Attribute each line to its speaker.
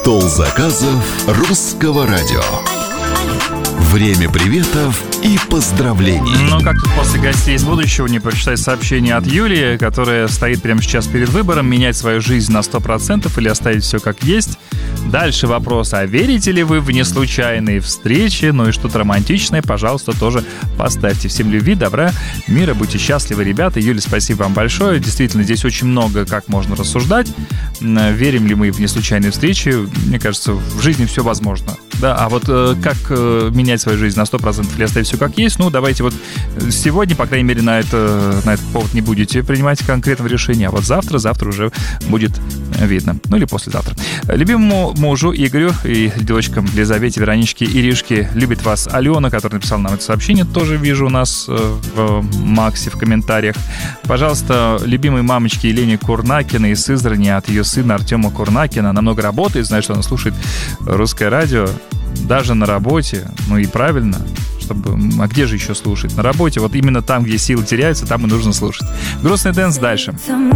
Speaker 1: Стол заказов Русского радио. Время приветов и поздравлений.
Speaker 2: Но как тут после гостей из будущего не прочитать сообщение от Юлии, которая стоит прямо сейчас перед выбором: менять свою жизнь на 100% или оставить все как есть. Дальше вопрос: а верите ли вы в неслучайные встречи? Ну и что-то романтичное, пожалуйста, тоже поставьте. Всем любви, добра, мира, будьте счастливы, ребята. Юля, спасибо вам большое. Действительно, здесь очень много как можно рассуждать. Верим ли мы в неслучайные встречи? Мне кажется, в жизни все возможно. Да, а вот как менять свою жизнь на 100% или оставить все как есть? Ну, давайте вот сегодня, по крайней мере, на этот повод не будете принимать конкретного решения, а вот завтра уже будет видно. Ну или послезавтра. Любимому мужу Игорю и девочкам Елизавете, Вероничке, Иришке, любит вас Алена, которая написала нам это сообщение, тоже вижу у нас в Максе в комментариях. Пожалуйста, любимой мамочке Елене Курнакиной из Сызрани от ее сына Артема Курнакина. Она много работает, знаю, что она слушает русское радио, даже на работе. Ну и правильно, чтобы... А где же еще слушать? На работе, вот именно там, где силы теряются, там и нужно слушать. Грустный дэнс дальше.